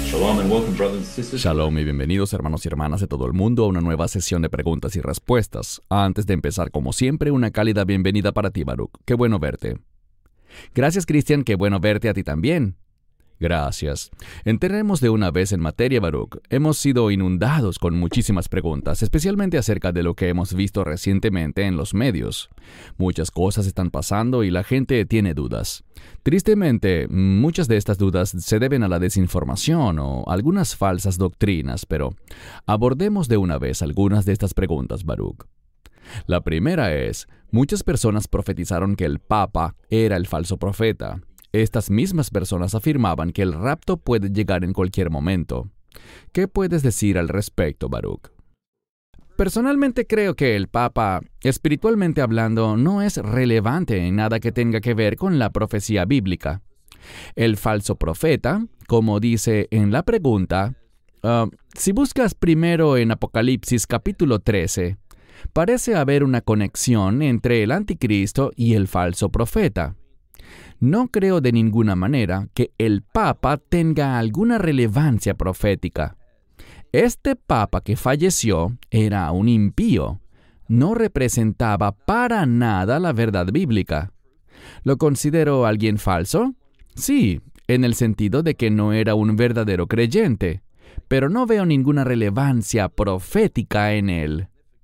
Shalom and welcome, brothers and sisters. Shalom y bienvenidos hermanos y hermanas de todo el mundo a una nueva sesión de preguntas y respuestas. Antes de empezar, como siempre, una cálida bienvenida para ti, Baruch. Qué bueno verte. Gracias, Cristian, qué bueno verte a ti también. Gracias. Entremos de una vez en materia, Baruch. Hemos sido inundados con muchísimas preguntas, especialmente acerca de lo que hemos visto recientemente en los medios. Muchas cosas están pasando y la gente tiene dudas. Tristemente, muchas de estas dudas se deben a la desinformación o algunas falsas doctrinas, pero abordemos de una vez algunas de estas preguntas, Baruch. La primera es, muchas personas profetizaron que el Papa era el falso profeta. Estas mismas personas afirmaban que el rapto puede llegar en cualquier momento. ¿Qué puedes decir al respecto, Baruch? Personalmente creo que el Papa, espiritualmente hablando, no es relevante en nada que tenga que ver con la profecía bíblica. El falso profeta, como dice en la pregunta, si buscas primero en Apocalipsis capítulo 13, parece haber una conexión entre el anticristo y el falso profeta. No creo de ninguna manera que el Papa tenga alguna relevancia profética. Este Papa que falleció era un impío. No representaba para nada la verdad bíblica. ¿Lo considero alguien falso? Sí, en el sentido de que no era un verdadero creyente, pero no veo ninguna relevancia profética en él.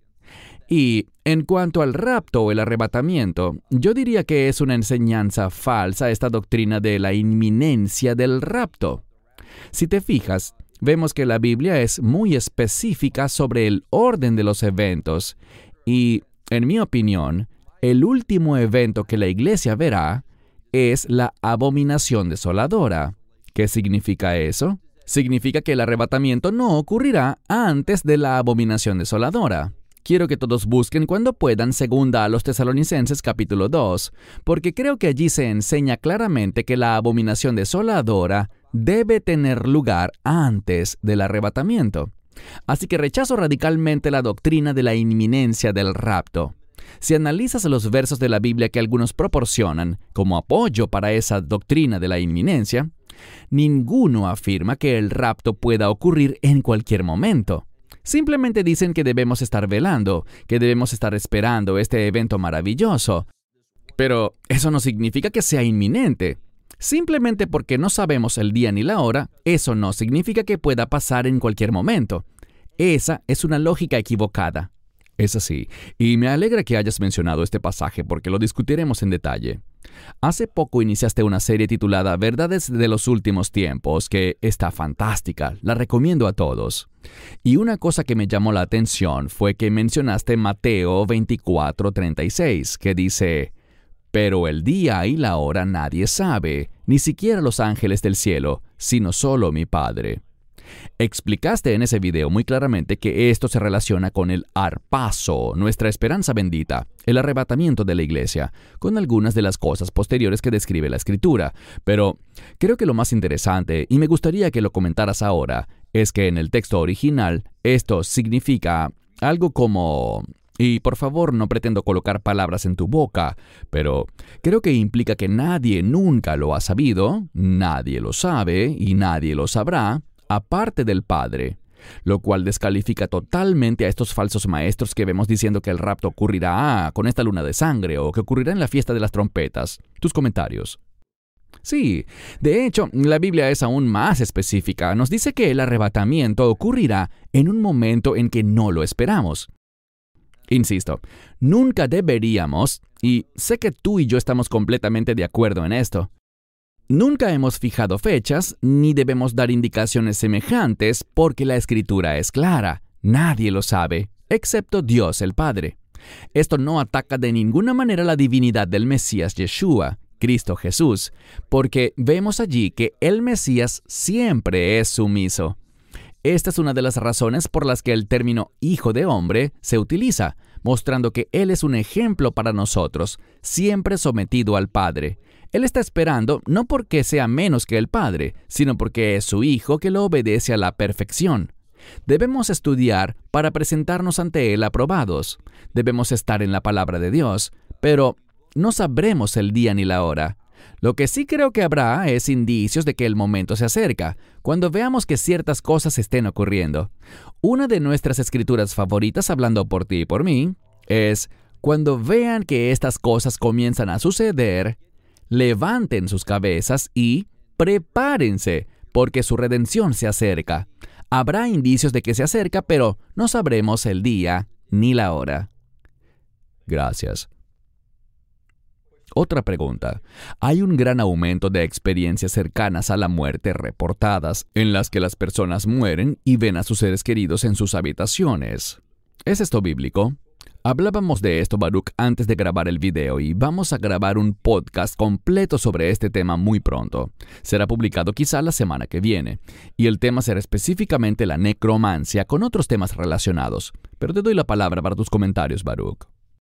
Y en cuanto al rapto o el arrebatamiento, yo diría que es una enseñanza falsa esta doctrina de la inminencia del rapto. Si te fijas, vemos que la Biblia es muy específica sobre el orden de los eventos y, en mi opinión, el último evento que la Iglesia verá es la abominación desoladora. ¿Qué significa eso? Significa que el arrebatamiento no ocurrirá antes de la abominación desoladora. Quiero que todos busquen cuando puedan 2 a los Tesalonicenses capítulo 2, porque creo que allí se enseña claramente que la abominación desoladora debe tener lugar antes del arrebatamiento. Así que rechazo radicalmente la doctrina de la inminencia del rapto. Si analizas los versos de la Biblia que algunos proporcionan como apoyo para esa doctrina de la inminencia, ninguno afirma que el rapto pueda ocurrir en cualquier momento. Simplemente dicen que debemos estar velando, que debemos estar esperando este evento maravilloso. Pero eso no significa que sea inminente. Simplemente porque no sabemos el día ni la hora, eso no significa que pueda pasar en cualquier momento. Esa es una lógica equivocada. Es así, y me alegra que hayas mencionado este pasaje porque lo discutiremos en detalle. Hace poco iniciaste una serie titulada Verdades de los Últimos Tiempos, que está fantástica, la recomiendo a todos. Y una cosa que me llamó la atención fue que mencionaste Mateo 24:36, que dice, «Pero el día y la hora nadie sabe, ni siquiera los ángeles del cielo, sino solo mi Padre». Explicaste en ese video muy claramente que esto se relaciona con el harpazo, nuestra esperanza bendita, el arrebatamiento de la iglesia, con algunas de las cosas posteriores que describe la Escritura. Pero creo que lo más interesante, y me gustaría que lo comentaras ahora, es que en el texto original esto significa algo como... Y por favor, no pretendo colocar palabras en tu boca, pero creo que implica que nadie nunca lo ha sabido, nadie lo sabe y nadie lo sabrá, aparte del Padre, lo cual descalifica totalmente a estos falsos maestros que vemos diciendo que el rapto ocurrirá con esta luna de sangre o que ocurrirá en la fiesta de las trompetas. Tus comentarios. Sí, de hecho, la Biblia es aún más específica. Nos dice que el arrebatamiento ocurrirá en un momento en que no lo esperamos. Insisto, nunca deberíamos, y sé que tú y yo estamos completamente de acuerdo en esto, nunca hemos fijado fechas, ni debemos dar indicaciones semejantes porque la Escritura es clara. Nadie lo sabe, excepto Dios el Padre. Esto no ataca de ninguna manera la divinidad del Mesías Yeshua, Cristo Jesús, porque vemos allí que el Mesías siempre es sumiso. Esta es una de las razones por las que el término Hijo de Hombre se utiliza, mostrando que Él es un ejemplo para nosotros, siempre sometido al Padre. Él está esperando no porque sea menos que el Padre, sino porque es su Hijo que lo obedece a la perfección. Debemos estudiar para presentarnos ante Él aprobados. Debemos estar en la palabra de Dios, pero no sabremos el día ni la hora. Lo que sí creo que habrá es indicios de que el momento se acerca, cuando veamos que ciertas cosas estén ocurriendo. Una de nuestras escrituras favoritas, hablando por ti y por mí, es: cuando vean que estas cosas comienzan a suceder, levanten sus cabezas y prepárense, porque su redención se acerca. Habrá indicios de que se acerca, pero no sabremos el día ni la hora. Gracias. Otra pregunta. Hay un gran aumento de experiencias cercanas a la muerte reportadas, en las que las personas mueren y ven a sus seres queridos en sus habitaciones. ¿Es esto bíblico? Hablábamos de esto, Baruch, antes de grabar el video, y vamos a grabar un podcast completo sobre este tema muy pronto. Será publicado quizá la semana que viene, y el tema será específicamente la necromancia con otros temas relacionados. Pero te doy la palabra para tus comentarios, Baruch.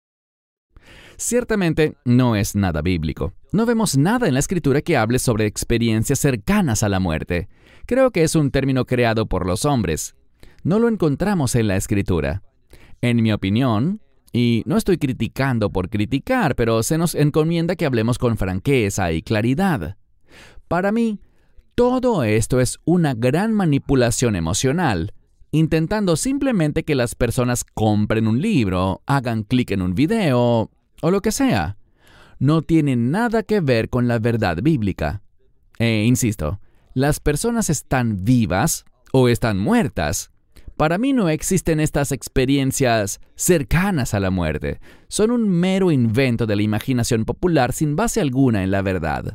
Ciertamente no es nada bíblico. No vemos nada en la Escritura que hable sobre experiencias cercanas a la muerte. Creo que es un término creado por los hombres. No lo encontramos en la Escritura. En mi opinión, y no estoy criticando por criticar, pero se nos encomienda que hablemos con franqueza y claridad. Para mí, todo esto es una gran manipulación emocional, intentando simplemente que las personas compren un libro, hagan clic en un video o lo que sea. No tiene nada que ver con la verdad bíblica. Insisto, las personas están vivas o están muertas. Para mí no existen estas experiencias cercanas a la muerte. Son un mero invento de la imaginación popular sin base alguna en la verdad.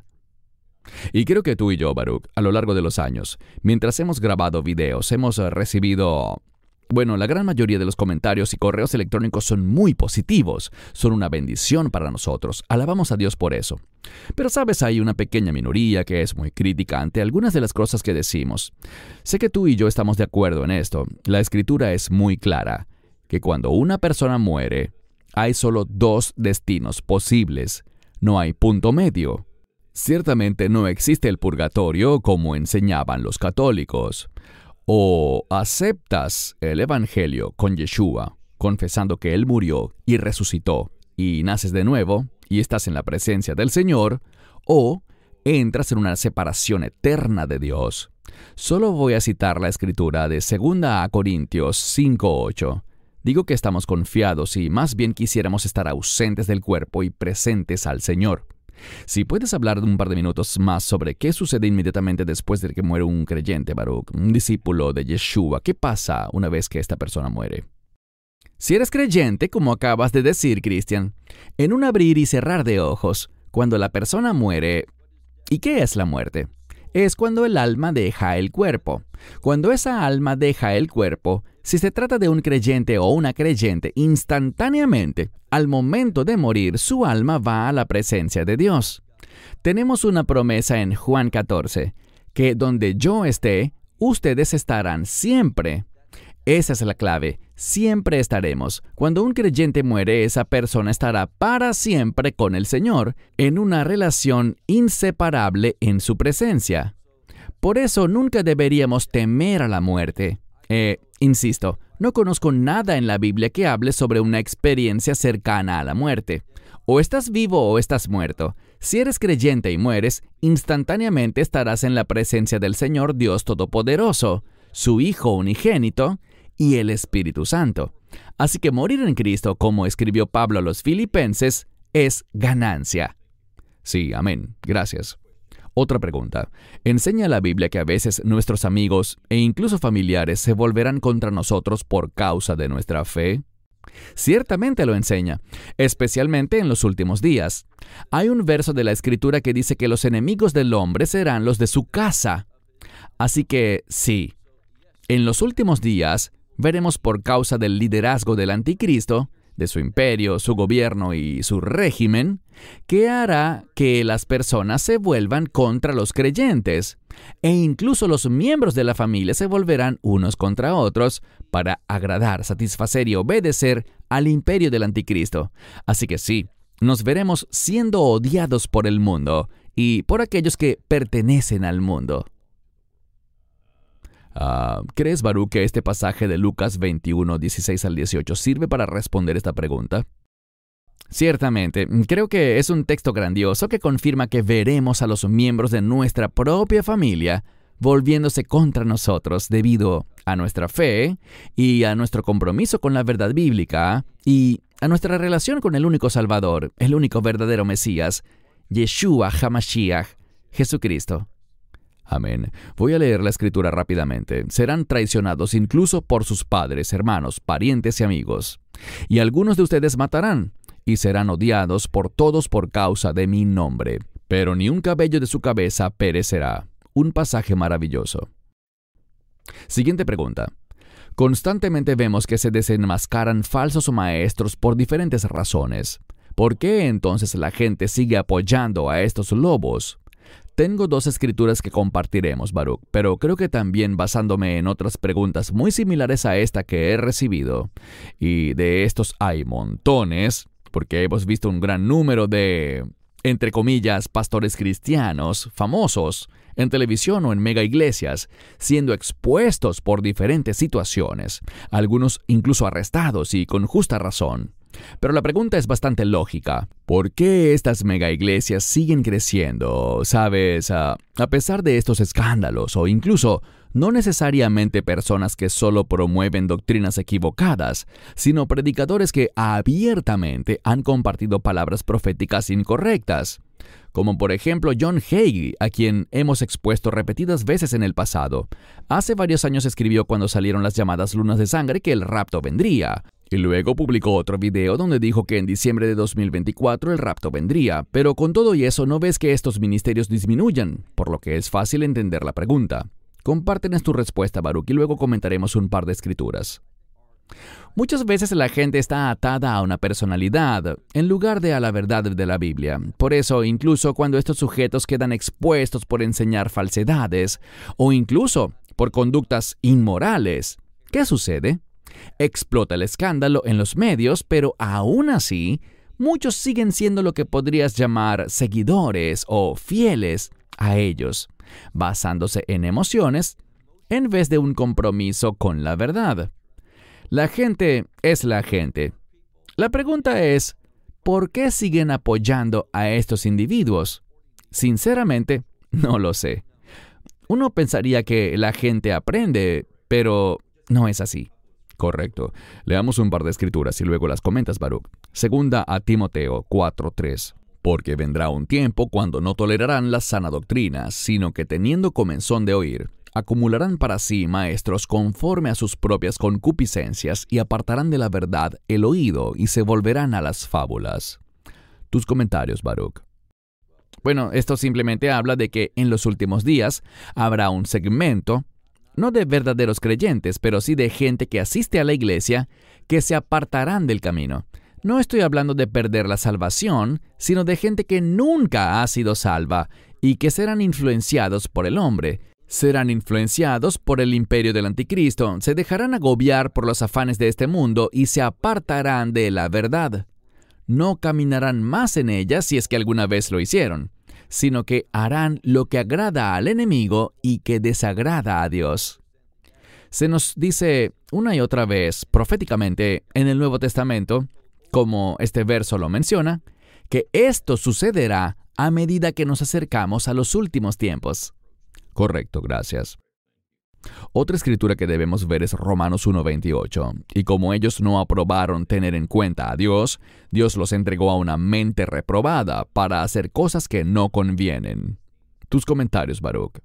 Y creo que tú y yo, Baruch, a lo largo de los años, mientras hemos grabado videos, hemos recibido... la gran mayoría de los comentarios y correos electrónicos son muy positivos. Son una bendición para nosotros. Alabamos a Dios por eso. Pero sabes, hay una pequeña minoría que es muy crítica ante algunas de las cosas que decimos. Sé que tú y yo estamos de acuerdo en esto. La Escritura es muy clara, que cuando una persona muere, hay solo dos destinos posibles. No hay punto medio. Ciertamente no existe el purgatorio como enseñaban los católicos. O aceptas el Evangelio con Yeshua, confesando que Él murió y resucitó, y naces de nuevo, y estás en la presencia del Señor, o entras en una separación eterna de Dios. Solo voy a citar la escritura de 2 Corintios 5:8. Digo que estamos confiados y más bien quisiéramos estar ausentes del cuerpo y presentes al Señor. Si puedes hablar un par de minutos más sobre qué sucede inmediatamente después de que muere un creyente, Baruch, un discípulo de Yeshua. ¿Qué pasa una vez que esta persona muere? Si eres creyente, como acabas de decir, Cristian, en un abrir y cerrar de ojos, cuando la persona muere... ¿Y qué es la muerte? Es cuando el alma deja el cuerpo. Cuando esa alma deja el cuerpo, si se trata de un creyente o una creyente, instantáneamente, al momento de morir, su alma va a la presencia de Dios. Tenemos una promesa en Juan 14, que donde yo esté, ustedes estarán siempre. Esa es la clave, siempre estaremos. Cuando un creyente muere, esa persona estará para siempre con el Señor, en una relación inseparable en su presencia. Por eso nunca deberíamos temer a la muerte. Insisto, no conozco nada en la Biblia que hable sobre una experiencia cercana a la muerte. O estás vivo o estás muerto. Si eres creyente y mueres, instantáneamente estarás en la presencia del Señor Dios Todopoderoso, su Hijo unigénito y el Espíritu Santo. Así que morir en Cristo, como escribió Pablo a los Filipenses, es ganancia. Sí, amén. Gracias. Otra pregunta. ¿Enseña la Biblia que a veces nuestros amigos e incluso familiares se volverán contra nosotros por causa de nuestra fe? Ciertamente lo enseña, especialmente en los últimos días. Hay un verso de la Escritura que dice que los enemigos del hombre serán los de su casa. Así que, sí, en los últimos días veremos por causa del liderazgo del anticristo, de su imperio, su gobierno y su régimen, que hará que las personas se vuelvan contra los creyentes, e incluso los miembros de la familia se volverán unos contra otros para agradar, satisfacer y obedecer al imperio del anticristo. Así que sí, nos veremos siendo odiados por el mundo y por aquellos que pertenecen al mundo. ¿Crees, Baruch, que este pasaje de Lucas 21, 16 al 18 sirve para responder esta pregunta? Ciertamente, creo que es un texto grandioso que confirma que veremos a los miembros de nuestra propia familia volviéndose contra nosotros debido a nuestra fe y a nuestro compromiso con la verdad bíblica y a nuestra relación con el único Salvador, el único verdadero Mesías, Yeshua HaMashiach, Jesucristo. Amén. Voy a leer la escritura rápidamente. Serán traicionados incluso por sus padres, hermanos, parientes y amigos. Y algunos de ustedes matarán, y serán odiados por todos por causa de mi nombre. Pero ni un cabello de su cabeza perecerá. Un pasaje maravilloso. Siguiente pregunta. Constantemente vemos que se desenmascaran falsos maestros por diferentes razones. ¿Por qué entonces la gente sigue apoyando a estos lobos? Tengo 2 escrituras que compartiremos, Baruch, pero creo que también basándome en otras preguntas muy similares a esta que he recibido, y de estos hay montones, porque hemos visto un gran número de, entre comillas, pastores cristianos famosos en televisión o en mega iglesias, siendo expuestos por diferentes situaciones, algunos incluso arrestados y con justa razón. Pero la pregunta es bastante lógica. ¿Por qué estas mega iglesias siguen creciendo? ¿Sabes? A pesar de estos escándalos o incluso no necesariamente personas que solo promueven doctrinas equivocadas, sino predicadores que abiertamente han compartido palabras proféticas incorrectas. Como por ejemplo John Hagee, a quien hemos expuesto repetidas veces en el pasado. Hace varios años escribió cuando salieron las llamadas lunas de sangre que el rapto vendría. Y luego publicó otro video donde dijo que en diciembre de 2024 el rapto vendría, pero con todo y eso no ves que estos ministerios disminuyan, por lo que es fácil entender la pregunta. Compártenos tu respuesta, Baruch, y luego comentaremos un par de escrituras. Muchas veces la gente está atada a una personalidad, en lugar de a la verdad de la Biblia. Por eso, incluso cuando estos sujetos quedan expuestos por enseñar falsedades, o incluso por conductas inmorales, ¿qué sucede? Explota el escándalo en los medios, pero aún así, muchos siguen siendo lo que podrías llamar seguidores o fieles a ellos, basándose en emociones en vez de un compromiso con la verdad. La gente es la gente. La pregunta es, ¿por qué siguen apoyando a estos individuos? Sinceramente, no lo sé. Uno pensaría que la gente aprende, pero no es así. Correcto. Leamos un par de escrituras y luego las comentas, Baruch. Segunda a Timoteo 4:3. Porque vendrá un tiempo cuando no tolerarán la sana doctrina, sino que teniendo comezón de oír, acumularán para sí maestros conforme a sus propias concupiscencias y apartarán de la verdad el oído y se volverán a las fábulas. Tus comentarios, Baruch. Bueno, esto simplemente habla de que en los últimos días habrá un segmento, no de verdaderos creyentes, pero sí de gente que asiste a la iglesia, que se apartarán del camino. No estoy hablando de perder la salvación, sino de gente que nunca ha sido salva y que serán influenciados por el hombre. Serán influenciados por el imperio del anticristo, se dejarán agobiar por los afanes de este mundo y se apartarán de la verdad. No caminarán más en ella si es que alguna vez lo hicieron, sino que harán lo que agrada al enemigo y que desagrada a Dios. Se nos dice una y otra vez proféticamente en el Nuevo Testamento, como este verso lo menciona, que esto sucederá a medida que nos acercamos a los últimos tiempos. Correcto, gracias. Otra escritura que debemos ver es Romanos 1:28. Y como ellos no aprobaron tener en cuenta a Dios, Dios los entregó a una mente reprobada para hacer cosas que no convienen. Tus comentarios, Baruch.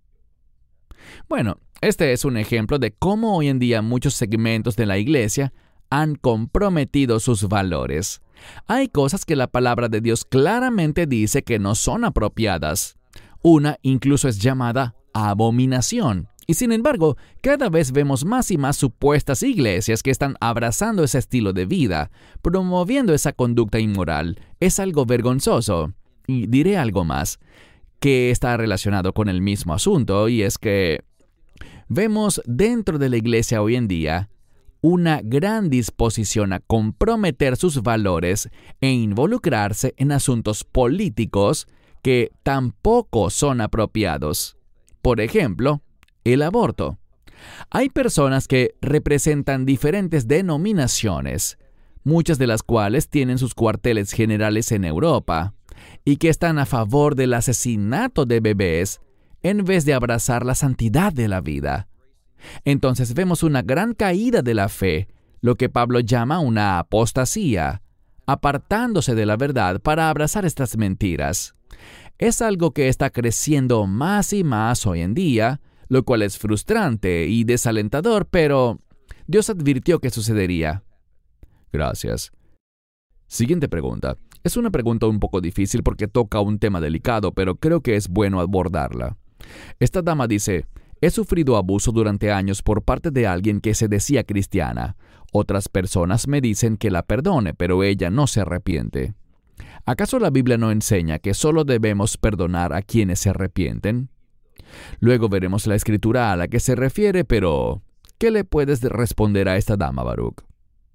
Bueno, este es un ejemplo de cómo hoy en día muchos segmentos de la iglesia han comprometido sus valores. Hay cosas que la palabra de Dios claramente dice que no son apropiadas. Una incluso es llamada abominación. Y sin embargo, cada vez vemos más y más supuestas iglesias que están abrazando ese estilo de vida, promoviendo esa conducta inmoral. Es algo vergonzoso. Y diré algo más, que está relacionado con el mismo asunto, y es que vemos dentro de la iglesia hoy en día una gran disposición a comprometer sus valores e involucrarse en asuntos políticos que tampoco son apropiados. Por ejemplo, el aborto. Hay personas que representan diferentes denominaciones, muchas de las cuales tienen sus cuarteles generales en Europa, y que están a favor del asesinato de bebés en vez de abrazar la santidad de la vida. Entonces vemos una gran caída de la fe, lo que Pablo llama una apostasía, apartándose de la verdad para abrazar estas mentiras. Es algo que está creciendo más y más hoy en día, lo cual es frustrante y desalentador, pero Dios advirtió que sucedería. Gracias. Siguiente pregunta. Es una pregunta un poco difícil porque toca un tema delicado, pero creo que es bueno abordarla. Esta dama dice: he sufrido abuso durante años por parte de alguien que se decía cristiana. Otras personas me dicen que la perdone, pero ella no se arrepiente. ¿Acaso la Biblia no enseña que solo debemos perdonar a quienes se arrepienten? Luego veremos la escritura a la que se refiere, pero ¿qué le puedes responder a esta dama, Baruch?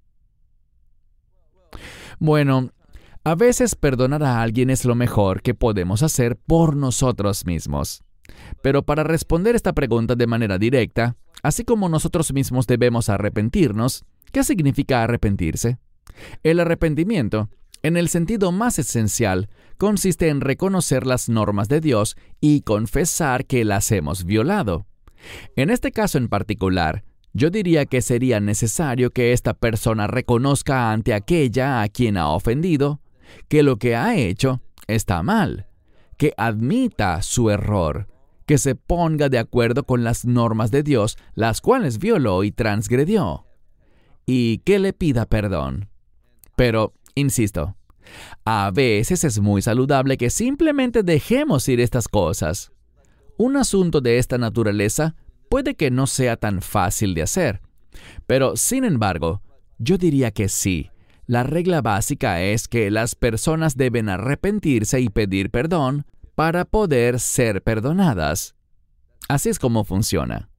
Bueno, a veces perdonar a alguien es lo mejor que podemos hacer por nosotros mismos. Pero para responder esta pregunta de manera directa, así como nosotros mismos debemos arrepentirnos, ¿qué significa arrepentirse? El arrepentimiento, en el sentido más esencial, consiste en reconocer las normas de Dios y confesar que las hemos violado. En este caso en particular, yo diría que sería necesario que esta persona reconozca ante aquella a quien ha ofendido que lo que ha hecho está mal, que admita su error, que se ponga de acuerdo con las normas de Dios, las cuales violó y transgredió, y que le pida perdón. Pero, insisto, a veces es muy saludable que simplemente dejemos ir estas cosas. Un asunto de esta naturaleza puede que no sea tan fácil de hacer, pero, sin embargo, yo diría que sí. La regla básica es que las personas deben arrepentirse y pedir perdón para poder ser perdonadas. Así es como funciona.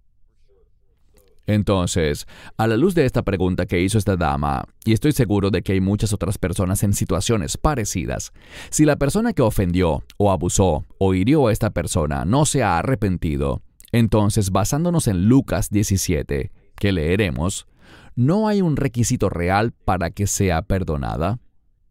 Entonces, a la luz de esta pregunta que hizo esta dama, y estoy seguro de que hay muchas otras personas en situaciones parecidas, si la persona que ofendió, o abusó, o hirió a esta persona no se ha arrepentido, entonces, basándonos en Lucas 17, que leeremos, ¿no hay un requisito real para que sea perdonada?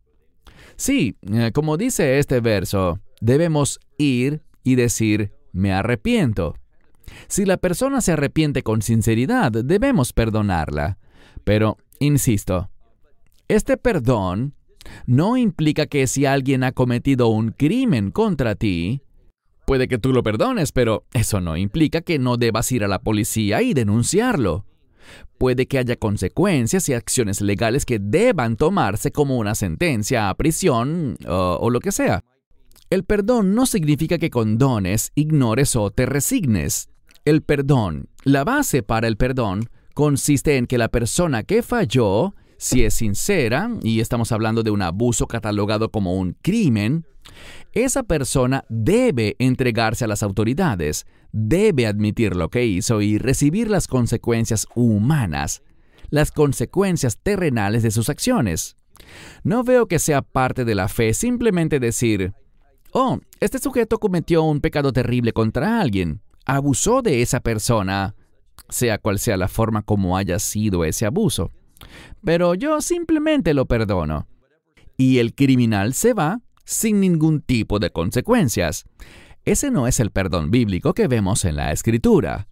Sí, como dice este verso, debemos ir y decir, me arrepiento. Si la persona se arrepiente con sinceridad, debemos perdonarla. Pero, insisto, este perdón no implica que si alguien ha cometido un crimen contra ti, puede que tú lo perdones, pero eso no implica que no debas ir a la policía y denunciarlo. Puede que haya consecuencias y acciones legales que deban tomarse como una sentencia a prisión o lo que sea. El perdón no significa que condones, ignores o te resignes. El perdón, la base para el perdón, consiste en que la persona que falló, si es sincera, y estamos hablando de un abuso catalogado como un crimen, esa persona debe entregarse a las autoridades, debe admitir lo que hizo y recibir las consecuencias humanas, las consecuencias terrenales de sus acciones. No veo que sea parte de la fe simplemente decir, oh, este sujeto cometió un pecado terrible contra alguien, abusó de esa persona, sea cual sea la forma como haya sido ese abuso, pero yo simplemente lo perdono. Y el criminal se va sin ningún tipo de consecuencias. Ese no es el perdón bíblico que vemos en la Escritura.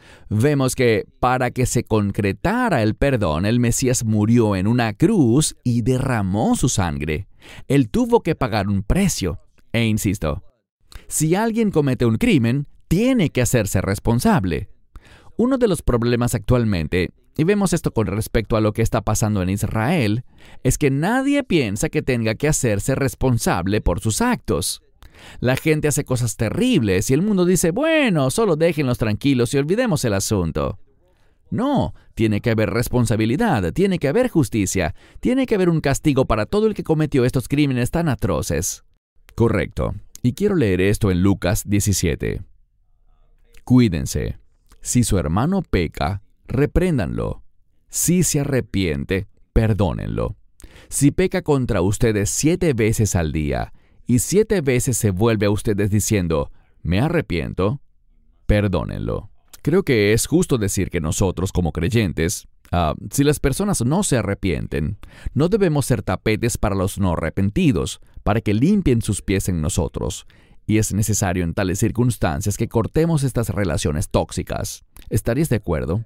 Vemos que para que se concretara el perdón, el Mesías murió en una cruz y derramó su sangre. Él tuvo que pagar un precio. E insisto, si alguien comete un crimen, tiene que hacerse responsable. Uno de los problemas actualmente, y vemos esto con respecto a lo que está pasando en Israel, es que nadie piensa que tenga que hacerse responsable por sus actos. La gente hace cosas terribles y el mundo dice, bueno, solo déjenlos tranquilos y olvidemos el asunto. No, tiene que haber responsabilidad, tiene que haber justicia, tiene que haber un castigo para todo el que cometió estos crímenes tan atroces. Correcto. Y quiero leer esto en Lucas 17. Cuídense. Si su hermano peca, repréndanlo. Si se arrepiente, perdónenlo. Si peca contra ustedes 7 veces al día, y 7 veces se vuelve a ustedes diciendo, me arrepiento, perdónenlo. Creo que es justo decir que nosotros, como creyentes, Si las personas no se arrepienten, no debemos ser tapetes para los no arrepentidos, para que limpien sus pies en nosotros. Y es necesario en tales circunstancias que cortemos estas relaciones tóxicas. ¿Estarías de acuerdo?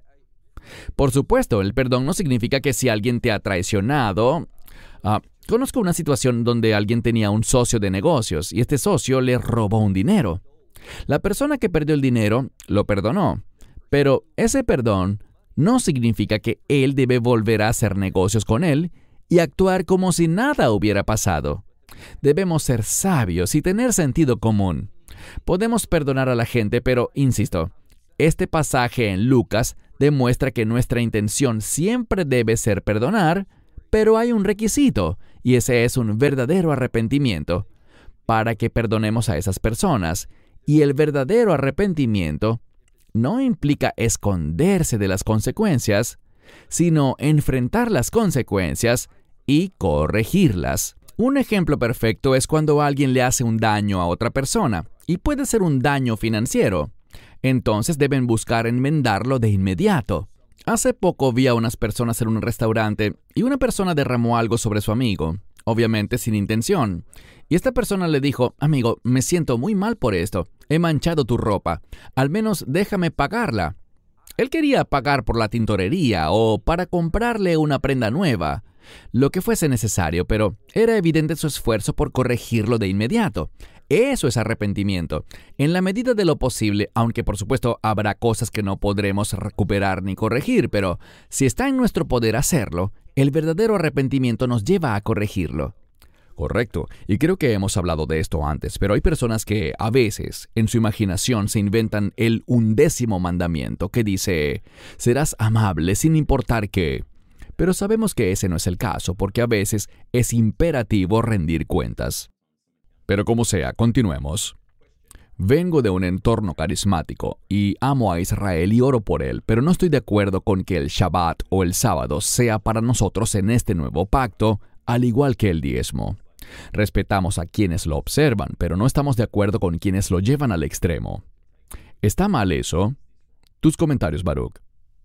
Por supuesto, el perdón no significa que si alguien te ha traicionado... Conozco una situación donde alguien tenía un socio de negocios y este socio le robó un dinero. La persona que perdió el dinero lo perdonó, pero ese perdón no significa que él debe volver a hacer negocios con él y actuar como si nada hubiera pasado. Debemos ser sabios y tener sentido común. Podemos perdonar a la gente, pero, insisto, este pasaje en Lucas demuestra que nuestra intención siempre debe ser perdonar, pero hay un requisito, y ese es un verdadero arrepentimiento, para que perdonemos a esas personas. Y el verdadero arrepentimiento no implica esconderse de las consecuencias, sino enfrentar las consecuencias y corregirlas. Un ejemplo perfecto es cuando alguien le hace un daño a otra persona, y puede ser un daño financiero. Entonces deben buscar enmendarlo de inmediato. Hace poco vi a unas personas en un restaurante y una persona derramó algo sobre su amigo, obviamente sin intención. Y esta persona le dijo: amigo, me siento muy mal por esto. He manchado tu ropa. Al menos déjame pagarla. Él quería pagar por la tintorería o para comprarle una prenda nueva, lo que fuese necesario, pero era evidente su esfuerzo por corregirlo de inmediato. Eso es arrepentimiento. En la medida de lo posible, aunque por supuesto habrá cosas que no podremos recuperar ni corregir, pero si está en nuestro poder hacerlo, el verdadero arrepentimiento nos lleva a corregirlo. Correcto, y creo que hemos hablado de esto antes, pero hay personas que a veces en su imaginación se inventan el 11º mandamiento que dice: serás amable sin importar qué. Pero sabemos que ese no es el caso, porque a veces es imperativo rendir cuentas. Pero como sea, continuemos. Vengo de un entorno carismático y amo a Israel y oro por él, pero no estoy de acuerdo con que el Shabbat o el sábado sea para nosotros en este nuevo pacto, al igual que el diezmo. Respetamos a quienes lo observan, pero no estamos de acuerdo con quienes lo llevan al extremo. ¿Está mal eso? Tus comentarios, Baruch.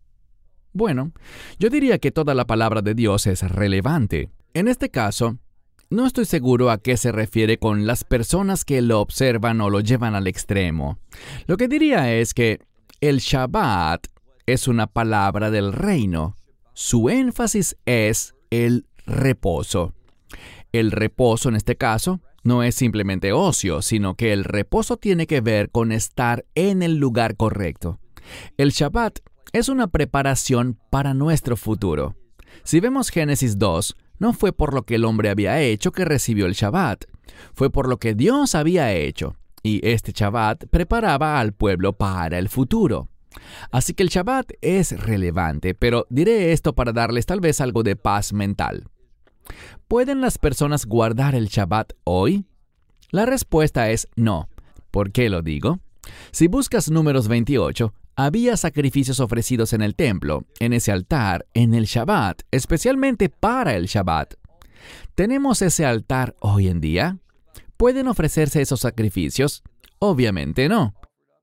Bueno, yo diría que toda la palabra de Dios es relevante. En este caso, no estoy seguro a qué se refiere con las personas que lo observan o lo llevan al extremo. Lo que diría es que el Shabbat es una palabra del reino. Su énfasis es el reposo. El reposo en este caso no es simplemente ocio, sino que el reposo tiene que ver con estar en el lugar correcto. El Shabbat es una preparación para nuestro futuro. Si vemos Génesis 2, no fue por lo que el hombre había hecho que recibió el Shabbat. Fue por lo que Dios había hecho. Y este Shabbat preparaba al pueblo para el futuro. Así que el Shabbat es relevante, pero diré esto para darles tal vez algo de paz mental. ¿Pueden las personas guardar el Shabbat hoy? La respuesta es no. ¿Por qué lo digo? Si buscas Números 28, había sacrificios ofrecidos en el templo, en ese altar, en el Shabbat, especialmente para el Shabbat. ¿Tenemos ese altar hoy en día? ¿Pueden ofrecerse esos sacrificios? Obviamente no.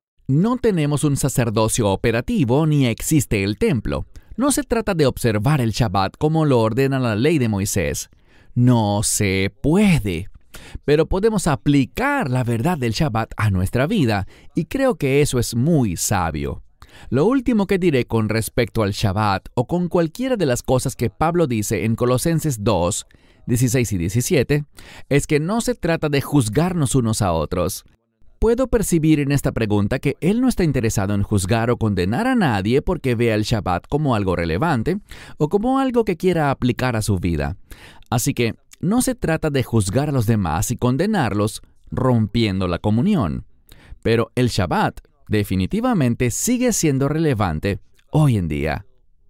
No tenemos un sacerdocio operativo ni existe el templo. No se trata de observar el Shabbat como lo ordena la ley de Moisés. No se puede. Pero podemos aplicar la verdad del Shabbat a nuestra vida, y creo que eso es muy sabio. Lo último que diré con respecto al Shabbat o con cualquiera de las cosas que Pablo dice en Colosenses 2, 16 y 17, es que no se trata de juzgarnos unos a otros. Puedo percibir en esta pregunta que él no está interesado en juzgar o condenar a nadie porque vea el Shabbat como algo relevante o como algo que quiera aplicar a su vida. Así que no se trata de juzgar a los demás y condenarlos rompiendo la comunión. Pero el Shabbat definitivamente sigue siendo relevante hoy en día.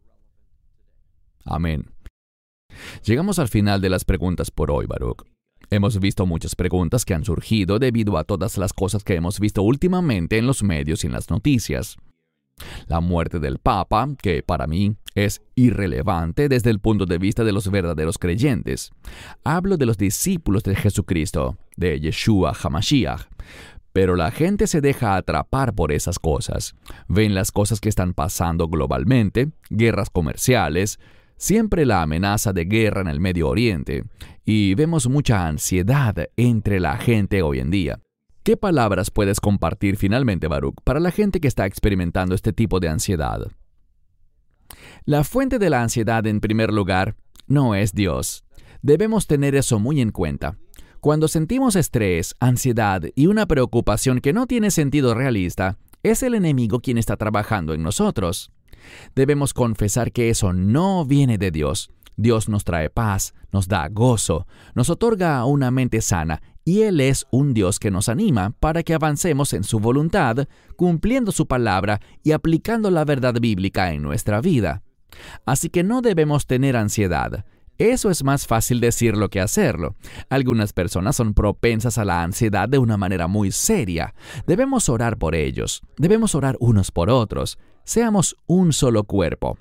Amén. Llegamos al final de las preguntas por hoy, Baruch. Hemos visto muchas preguntas que han surgido debido a todas las cosas que hemos visto últimamente en los medios y en las noticias. La muerte del Papa, que para mí es irrelevante desde el punto de vista de los verdaderos creyentes. Hablo de los discípulos de Jesucristo, de Yeshua HaMashiach. Pero la gente se deja atrapar por esas cosas. Ven las cosas que están pasando globalmente, guerras comerciales, siempre la amenaza de guerra en el Medio Oriente, y vemos mucha ansiedad entre la gente hoy en día. ¿Qué palabras puedes compartir finalmente, Baruch, para la gente que está experimentando este tipo de ansiedad? La fuente de la ansiedad, en primer lugar, no es Dios. Debemos tener eso muy en cuenta. Cuando sentimos estrés, ansiedad y una preocupación que no tiene sentido realista, es el enemigo quien está trabajando en nosotros. Debemos confesar que eso no viene de Dios. Dios nos trae paz, nos da gozo, nos otorga una mente sana y Él es un Dios que nos anima para que avancemos en su voluntad, cumpliendo su palabra y aplicando la verdad bíblica en nuestra vida. Así que no debemos tener ansiedad. Eso es más fácil decirlo que hacerlo. Algunas personas son propensas a la ansiedad de una manera muy seria. Debemos orar por ellos. Debemos orar unos por otros. Seamos un solo cuerpo.